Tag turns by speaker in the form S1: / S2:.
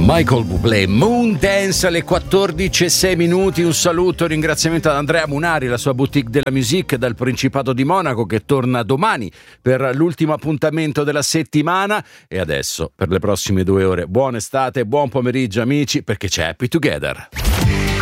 S1: Michael Bublé, Moon Dance alle 14:06. Un saluto e ringraziamento ad Andrea Munari, la sua boutique della musique dal Principato di Monaco, che torna domani per l'ultimo appuntamento della settimana. E adesso per le prossime 2 ore buona estate, buon pomeriggio amici, perché c'è Happy Together.